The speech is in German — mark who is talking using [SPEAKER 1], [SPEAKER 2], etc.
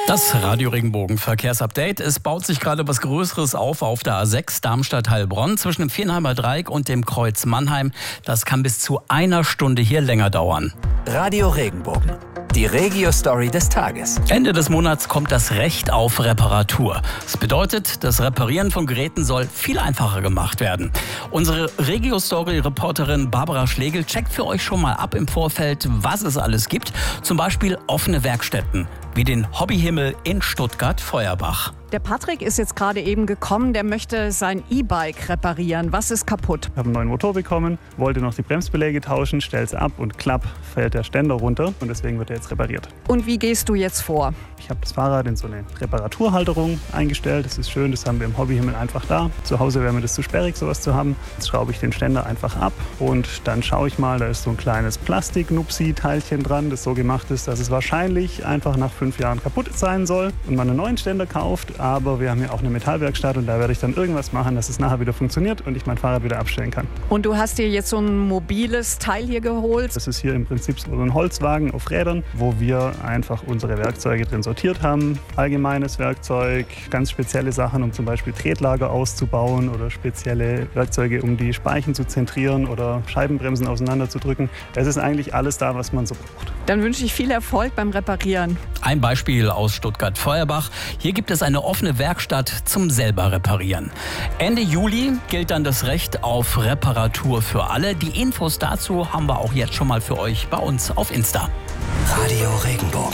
[SPEAKER 1] Das Radio Regenbogen Verkehrsupdate. Es baut sich gerade was Größeres auf der A6 Darmstadt-Heilbronn zwischen dem Viernheimer Dreieck und dem Kreuz Mannheim. Das kann bis zu einer Stunde hier länger dauern.
[SPEAKER 2] Radio Regenbogen. Die Regio-Story des Tages.
[SPEAKER 1] Ende des Monats kommt das Recht auf Reparatur. Das bedeutet, das Reparieren von Geräten soll viel einfacher gemacht werden. Unsere Regio-Story-Reporterin Barbara Schlegel checkt für euch schon mal ab im Vorfeld, was es alles gibt. Zum Beispiel offene Werkstätten, wie den Hobbyhimmel in Stuttgart-Feuerbach.
[SPEAKER 3] Der Patrick ist jetzt gerade eben gekommen, der möchte sein E-Bike reparieren. Was ist kaputt?
[SPEAKER 4] Ich habe einen neuen Motor bekommen, wollte noch die Bremsbeläge tauschen, stell's ab und klapp, fällt der Ständer runter und deswegen wird er jetzt repariert.
[SPEAKER 3] Und wie gehst du jetzt vor?
[SPEAKER 4] Ich habe das Fahrrad in so eine Reparaturhalterung eingestellt. Das ist schön, das haben wir im Hobbyhimmel einfach da. Zu Hause wäre mir das zu sperrig, sowas zu haben. Jetzt schraube ich den Ständer einfach ab und dann schaue ich mal, da ist so ein kleines Plastik-Nupsi-Teilchen dran, das so gemacht ist, dass es wahrscheinlich einfach nach 5 Jahren kaputt sein soll und man einen neuen Ständer kauft. Aber wir haben ja auch eine Metallwerkstatt und da werde ich dann irgendwas machen, dass es nachher wieder funktioniert und ich mein Fahrrad wieder abstellen kann.
[SPEAKER 3] Und du hast dir jetzt so ein mobiles Teil hier geholt?
[SPEAKER 4] Das ist hier im Prinzip so ein Holzwagen auf Rädern, wo wir einfach unsere Werkzeuge drin sortiert haben. Allgemeines Werkzeug, ganz spezielle Sachen, um zum Beispiel Tretlager auszubauen oder spezielle Werkzeuge, um die Speichen zu zentrieren oder Scheibenbremsen auseinanderzudrücken. Es ist eigentlich alles da, was man so braucht.
[SPEAKER 3] Dann wünsche ich viel Erfolg beim Reparieren.
[SPEAKER 1] Ein Beispiel aus Stuttgart-Feuerbach. Hier gibt es eine offene Werkstatt zum selber Reparieren. Ende Juli gilt dann das Recht auf Reparatur für alle. Die Infos dazu haben wir auch jetzt schon mal für euch bei uns auf Insta.
[SPEAKER 2] Radio Regenbogen.